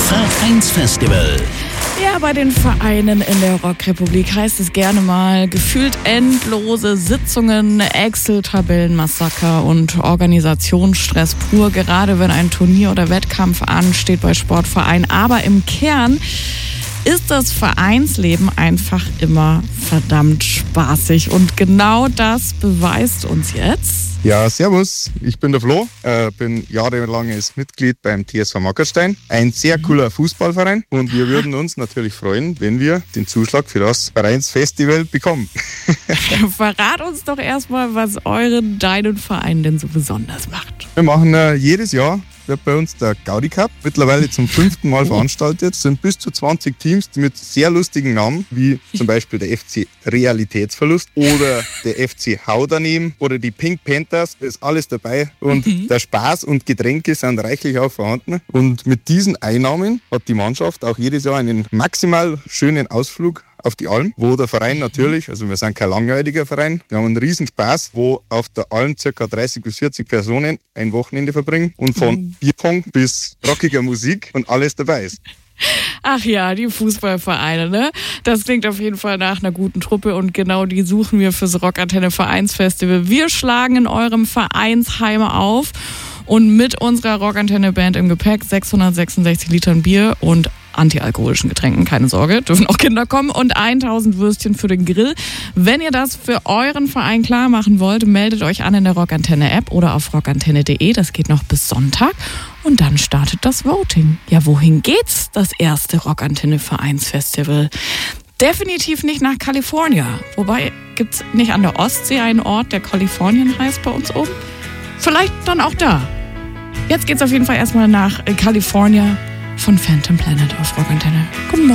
Vereinsfestival. Ja, bei den Vereinen in der Rockrepublik heißt es gerne mal gefühlt endlose Sitzungen, Excel-Tabellenmassaker und Organisationsstress pur, gerade wenn ein Turnier oder Wettkampf ansteht bei Sportvereinen. Aber im Kern ist das Vereinsleben einfach immer verdammt spaßig. Und genau das beweist uns jetzt. Ja, servus, ich bin der Flo, bin jahrelanges Mitglied beim TSV Mackerstein. Ein sehr cooler Fußballverein und wir würden uns natürlich freuen, wenn wir den Zuschlag für das Vereinsfestival bekommen. Verrat uns doch erstmal, was deinen Verein denn so besonders macht. Wir machen jedes Jahr, wird bei uns der Gaudi Cup, mittlerweile zum 5. Mal veranstaltet. Es sind bis zu 20 Teams mit sehr lustigen Namen, wie zum Beispiel der FC Realitätsverlust oder der FC Hau daneben oder die Pink Panthers, ist alles dabei. Und der Spaß und Getränke sind reichlich auch vorhanden. Und mit diesen Einnahmen hat die Mannschaft auch jedes Jahr einen maximal schönen Ausflug auf die Alm, wo der Verein natürlich, also wir sind kein langweiliger Verein, wir haben einen riesen Spaß, wo auf der Alm ca. 30 bis 40 Personen ein Wochenende verbringen und von Bierpong bis rockiger Musik und alles dabei ist. Ach ja, die Fußballvereine, ne? Das klingt auf jeden Fall nach einer guten Truppe und genau die suchen wir fürs Rockantenne Vereinsfestival. Wir schlagen in eurem Vereinsheim auf und mit unserer Rockantenne-Band im Gepäck 666 Litern Bier und antialkoholischen Getränken, keine Sorge, dürfen auch Kinder kommen und 1000 Würstchen für den Grill. Wenn ihr das für euren Verein klar machen wollt, meldet euch an in der Rockantenne-App oder auf rockantenne.de, das geht noch bis Sonntag und dann startet das Voting. Ja, wohin geht's, das erste Rockantenne-Vereinsfestival? Definitiv nicht nach Kalifornien, wobei gibt's nicht an der Ostsee einen Ort, der Kalifornien heißt bei uns oben? Vielleicht dann auch da. Jetzt geht's auf jeden Fall erstmal nach Kalifornien von Phantom Planet auf Rockantenne. Guten Morgen.